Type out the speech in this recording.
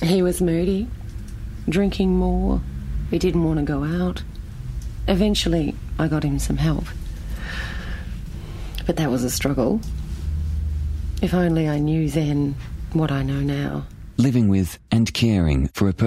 He was moody, drinking more. He didn't want to go out. Eventually, I got him some help. But that was a struggle. If only I knew then what I know now. Living with and caring for a